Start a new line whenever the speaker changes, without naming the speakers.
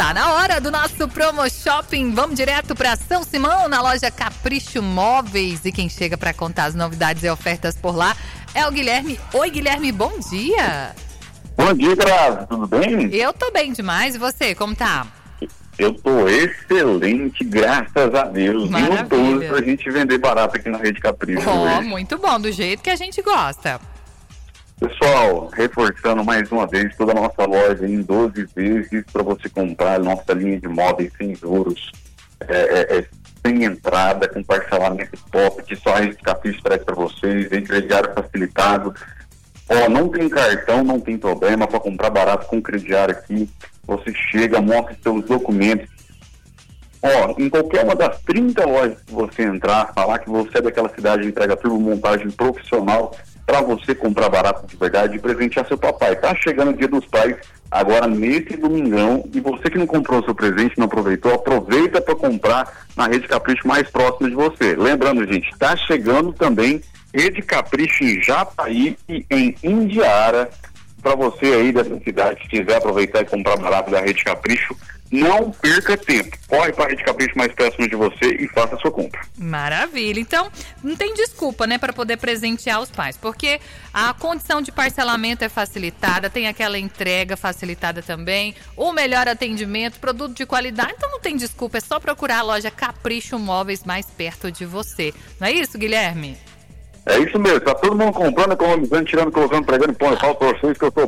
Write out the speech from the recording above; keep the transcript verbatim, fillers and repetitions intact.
Tá na hora do nosso Promo Shopping. Vamos direto para São Simão, na loja Capricho Móveis. E quem chega para contar as novidades e ofertas por lá é o Guilherme. Oi, Guilherme, bom dia.
Bom dia, Grazi. Tudo bem?
Eu tô bem demais. E você, como tá?
Eu tô excelente, graças a Deus.
Maravilha.
E pra gente vender barato aqui na Rede Capricho.
Oh, muito bom, do jeito que a gente gosta.
Pessoal, reforçando mais uma vez toda a nossa loja em doze vezes para você comprar nossa linha de móveis sem juros, é, é, é, sem entrada, com parcelamento top, que só a Rede Capricho traz para vocês, em crediário facilitado. Ó, não tem cartão, não tem problema para comprar barato com crediário aqui. Você chega, mostra seus documentos. Ó, em qualquer uma das trinta lojas que você entrar, falar que você é daquela cidade, entrega turbo montagem profissional para você comprar barato de verdade e presentear seu papai. Tá chegando o Dia dos Pais, agora nesse domingão, e você que não comprou seu presente, não aproveitou, aproveita para comprar na Rede Capricho mais próxima de você. Lembrando, gente, tá chegando também Rede Capricho em Jataí e em Indiara. Para você aí dessa cidade que quiser aproveitar e comprar barato da Rede Capricho, não perca tempo. Corre para a Rede Capricho mais próximo de você e faça a sua compra.
Maravilha. Então, não tem desculpa, né, para poder presentear os pais, porque a condição de parcelamento é facilitada, tem aquela entrega facilitada também, o melhor atendimento, produto de qualidade, então não tem desculpa, é só procurar a loja Capricho Móveis mais perto de você. Não é isso, Guilherme?
É isso mesmo, tá todo mundo comprando, economizando, tirando, colocando, pregando, põe, fala pra vocês que eu tô